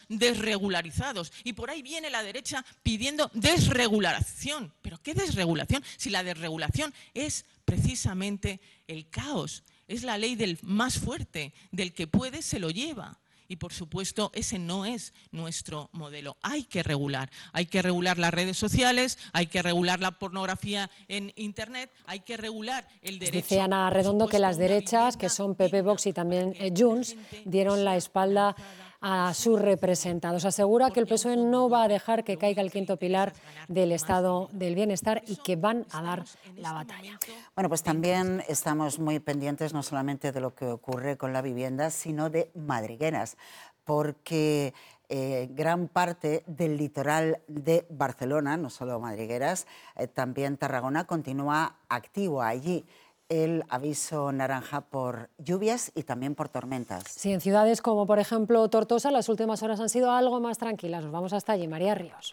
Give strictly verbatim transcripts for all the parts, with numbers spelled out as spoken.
desregularizados. Y por ahí viene la derecha pidiendo desregulación. ¿Pero qué desregulación? Si la desregulación es precisamente el caos, es la ley del más fuerte, del que puede se lo lleva. Y, por supuesto, ese no es nuestro modelo. Hay que regular. Hay que regular las redes sociales, hay que regular la pornografía en Internet, hay que regular el derecho. Dice Ana Redondo que las derechas, que son P P, Vox y también Junts, dieron la espalda a sus representados. Asegura que el P S O E no va a dejar que caiga el quinto pilar del Estado del Bienestar y que van a dar la batalla. Bueno, pues también estamos muy pendientes no solamente de lo que ocurre con la vivienda, sino de madrigueras, porque eh, gran parte del litoral de Barcelona, no solo madrigueras, eh, también Tarragona, continúa activo allí el aviso naranja por lluvias y también por tormentas. Sí, en ciudades como por ejemplo Tortosa las últimas horas han sido algo más tranquilas. Nos vamos hasta allí, María Ríos.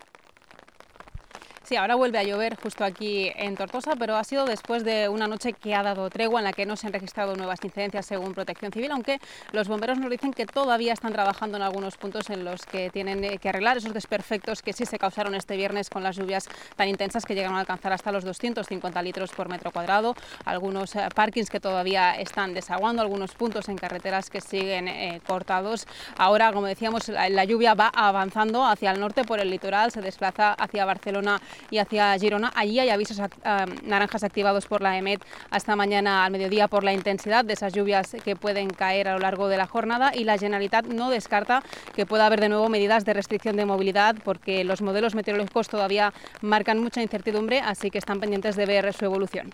Sí, ahora vuelve a llover justo aquí en Tortosa, pero ha sido después de una noche que ha dado tregua en la que no se han registrado nuevas incidencias según Protección Civil, aunque los bomberos nos dicen que todavía están trabajando en algunos puntos en los que tienen que arreglar esos desperfectos que sí se causaron este viernes con las lluvias tan intensas que llegaron a alcanzar hasta los doscientos cincuenta litros por metro cuadrado, algunos eh, parkings que todavía están desaguando, algunos puntos en carreteras que siguen eh, cortados. Ahora, como decíamos, la, la lluvia va avanzando hacia el norte por el litoral, se desplaza hacia Barcelona y hacia Girona. Allí hay avisos uh, naranjas activados por la EMET hasta mañana al mediodía por la intensidad de esas lluvias que pueden caer a lo largo de la jornada, y la Generalitat no descarta que pueda haber de nuevo medidas de restricción de movilidad porque los modelos meteorológicos todavía marcan mucha incertidumbre, así que están pendientes de ver su evolución.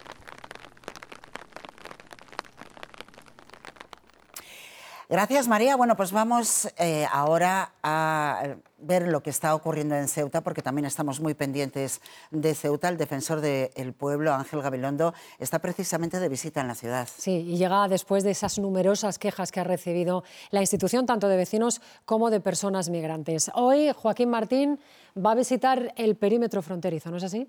Gracias, María. Bueno, pues vamos eh, ahora a ver lo que está ocurriendo en Ceuta, porque también estamos muy pendientes de Ceuta. El defensor del pueblo, Ángel Gabilondo, está precisamente de visita en la ciudad. Sí, y llega después de esas numerosas quejas que ha recibido la institución, tanto de vecinos como de personas migrantes. Hoy, Joaquín Martín va a visitar el perímetro fronterizo, ¿no es así?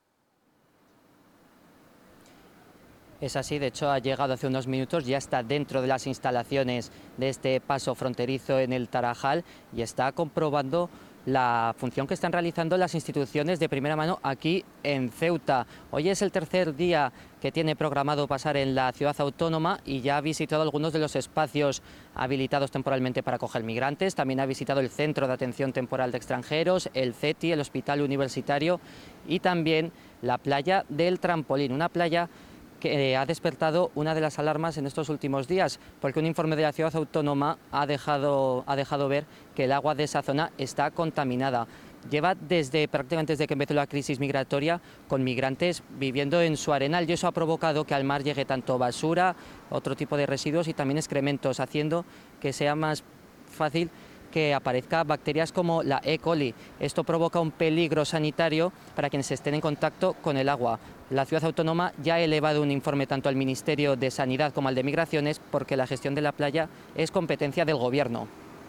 Es así, de hecho ha llegado hace unos minutos, ya está dentro de las instalaciones de este paso fronterizo en el Tarajal y está comprobando la función que están realizando las instituciones de primera mano aquí en Ceuta. Hoy es el tercer día que tiene programado pasar en la ciudad autónoma y ya ha visitado algunos de los espacios habilitados temporalmente para acoger migrantes. También ha visitado el Centro de Atención Temporal de Extranjeros, el CETI, el Hospital Universitario y también la playa del Trampolín, una playa que ha despertado una de las alarmas en estos últimos días, porque un informe de la ciudad autónoma ha dejado, ha dejado ver que el agua de esa zona está contaminada. Lleva desde prácticamente desde que empezó la crisis migratoria con migrantes viviendo en su arenal y eso ha provocado que al mar llegue tanto basura, otro tipo de residuos y también excrementos, haciendo que sea más fácil que aparezcan bacterias como la E. coli. Esto provoca un peligro sanitario para quienes estén en contacto con el agua. La ciudad autónoma ya ha elevado un informe tanto al Ministerio de Sanidad como al de Migraciones porque la gestión de la playa es competencia del Gobierno.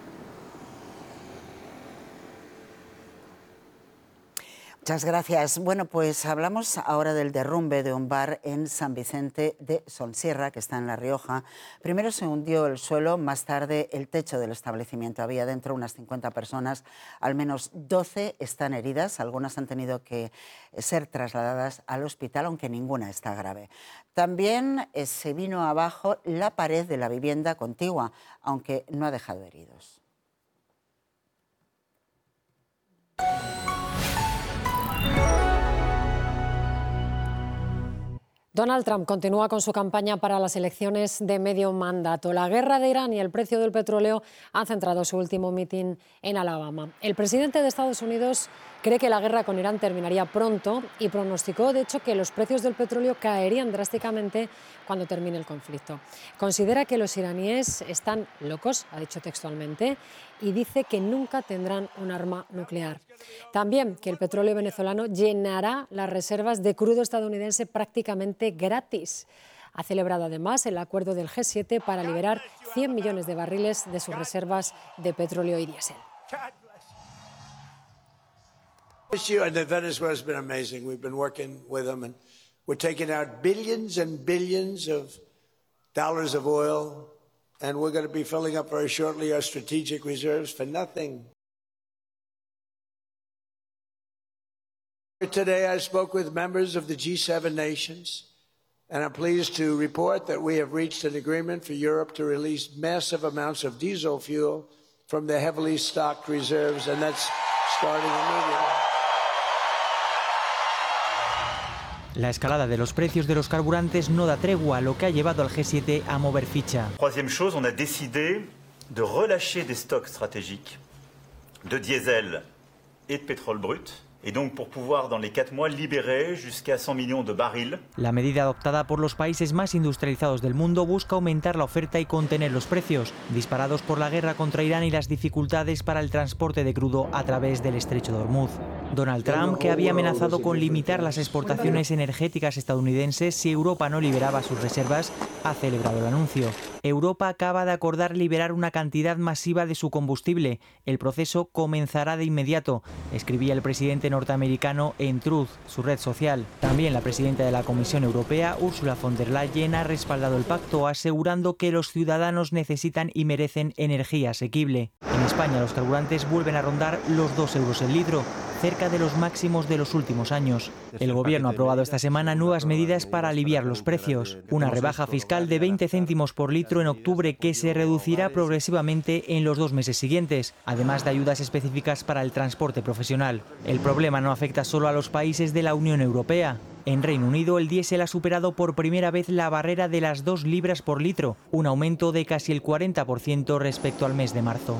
Muchas gracias. Bueno, pues hablamos ahora del derrumbe de un bar en San Vicente de Sonsierra, que está en La Rioja. Primero se hundió el suelo, más tarde el techo del establecimiento. Había dentro unas cincuenta personas, al menos doce están heridas. Algunas han tenido que ser trasladadas al hospital, aunque ninguna está grave. También eh, se vino abajo la pared de la vivienda contigua, aunque no ha dejado heridos. Donald Trump continúa con su campaña para las elecciones de medio mandato. La guerra de Irán y el precio del petróleo han centrado su último mitin en Alabama. El presidente de Estados Unidos cree que la guerra con Irán terminaría pronto y pronosticó, de hecho, que los precios del petróleo caerían drásticamente cuando termine el conflicto. Considera que los iraníes están locos, ha dicho textualmente, y dice que nunca tendrán un arma nuclear. También que el petróleo venezolano llenará las reservas de crudo estadounidense prácticamente gratis. Ha celebrado además el acuerdo del G siete para liberar cien millones de barriles de sus reservas de petróleo y diésel. And Venezuela has been amazing. We've been working with them, and we're taking out billions and billions of dollars of oil and we're going to be filling up very shortly our strategic reserves for nothing. Today I spoke with members of the G seven nations, and I'm pleased to report that we have reached an agreement for Europe to release massive amounts of diesel fuel from the heavily stocked reserves, and that's starting immediately. La escalada de los precios de los carburantes no da tregua, lo que ha llevado al G siete a mover ficha. Troisième chose, on a décidé de relâcher des stocks stratégiques de diesel et de pétrole brut. Et donc pour pouvoir dans les quatre mois libérer jusqu'à cent millions de barils. La medida adoptada por los países más industrializados del mundo busca aumentar la oferta y contener los precios, disparados por la guerra contra Irán y las dificultades para el transporte de crudo a través del estrecho de Hormuz. Donald Trump, que había amenazado con limitar las exportaciones energéticas estadounidenses si Europa no liberaba sus reservas, ha celebrado el anuncio. Europa acaba de acordar liberar una cantidad masiva de su combustible. El proceso comenzará de inmediato, escribía el presidente norteamericano en Truth, su red social. También la presidenta de la Comisión Europea, Ursula von der Leyen, ha respaldado el pacto, asegurando que los ciudadanos necesitan y merecen energía asequible. En España los carburantes vuelven a rondar los dos euros el litro, cerca de los máximos de los últimos años. El Gobierno ha aprobado esta semana nuevas medidas para aliviar los precios. Una rebaja fiscal de veinte céntimos por litro en octubre que se reducirá progresivamente en los dos meses siguientes, además de ayudas específicas para el transporte profesional. El problema no afecta solo a los países de la Unión Europea. En Reino Unido, el diésel ha superado por primera vez la barrera de las dos libras por litro, un aumento de casi el cuarenta por ciento respecto al mes de marzo.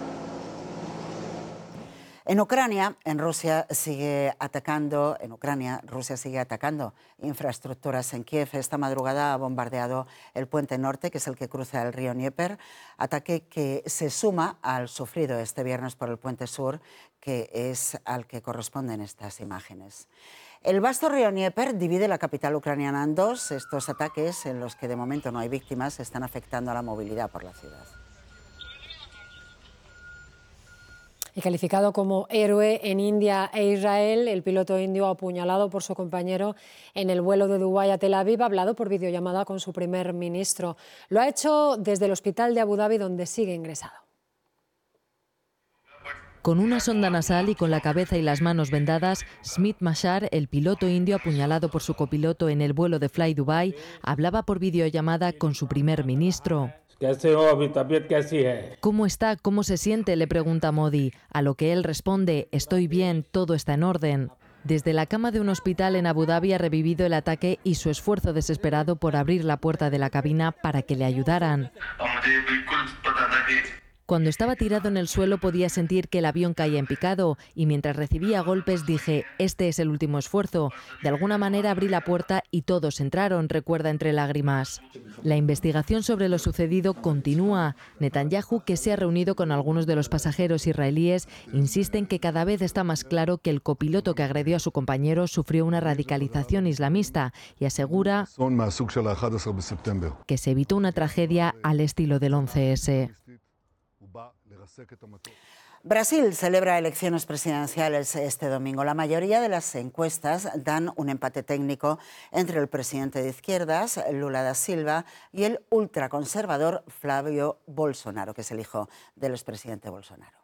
En Ucrania, en Rusia sigue atacando, en Ucrania, Rusia sigue atacando infraestructuras en Kiev. Esta madrugada ha bombardeado el puente norte, que es el que cruza el río Dnieper, ataque que se suma al sufrido este viernes por el puente sur, que es al que corresponden estas imágenes. El vasto río Dnieper divide la capital ucraniana en dos. Estos ataques, en los que de momento no hay víctimas, están afectando a la movilidad por la ciudad. Y calificado como héroe en India e Israel, el piloto indio apuñalado por su compañero en el vuelo de Dubái a Tel Aviv ha hablado por videollamada con su primer ministro. Lo ha hecho desde el hospital de Abu Dhabi, donde sigue ingresado. Con una sonda nasal y con la cabeza y las manos vendadas, Smit Mashar, el piloto indio apuñalado por su copiloto en el vuelo de Fly Dubai, hablaba por videollamada con su primer ministro. ¿Cómo está? ¿Cómo se siente?, le pregunta Modi, a lo que él responde: estoy bien, todo está en orden. Desde la cama de un hospital en Abu Dhabi ha revivido el ataque y su esfuerzo desesperado por abrir la puerta de la cabina para que le ayudaran. Cuando estaba tirado en el suelo podía sentir que el avión caía en picado y mientras recibía golpes dije: este es el último esfuerzo. De alguna manera abrí la puerta y todos entraron, recuerda entre lágrimas. La investigación sobre lo sucedido continúa. Netanyahu, que se ha reunido con algunos de los pasajeros israelíes, insiste en que cada vez está más claro que el copiloto que agredió a su compañero sufrió una radicalización islamista y asegura que se evitó una tragedia al estilo del once ese. Brasil celebra elecciones presidenciales este domingo. La mayoría de las encuestas dan un empate técnico entre el presidente de izquierdas, Lula da Silva, y el ultraconservador Flávio Bolsonaro, que es el hijo del expresidente Bolsonaro.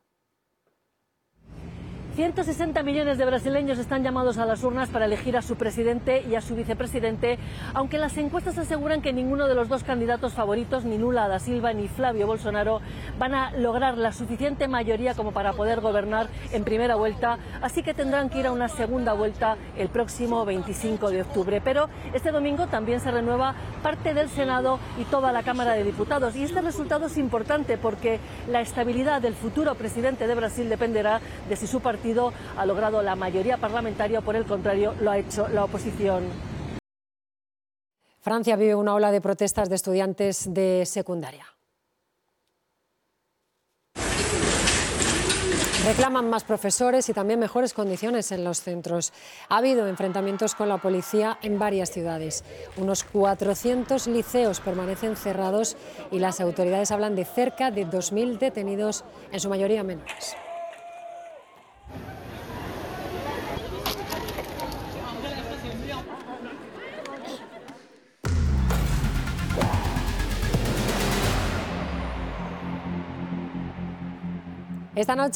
ciento sesenta millones de brasileños están llamados a las urnas para elegir a su presidente y a su vicepresidente, aunque las encuestas aseguran que ninguno de los dos candidatos favoritos, ni Lula da Silva ni Flávio Bolsonaro, van a lograr la suficiente mayoría como para poder gobernar en primera vuelta, así que tendrán que ir a una segunda vuelta el próximo veinticinco de octubre. Pero este domingo también se renueva parte del Senado y toda la Cámara de Diputados, y este resultado es importante porque la estabilidad del futuro presidente de Brasil dependerá de si su partido ha logrado la mayoría parlamentaria o, por el contrario, lo ha hecho la oposición. Francia vive una ola de protestas de estudiantes de secundaria. Reclaman más profesores y también mejores condiciones en los centros. Ha habido enfrentamientos con la policía en varias ciudades. Unos cuatrocientos liceos permanecen cerrados y las autoridades hablan de cerca de dos mil detenidos, en su mayoría menores. Esta noche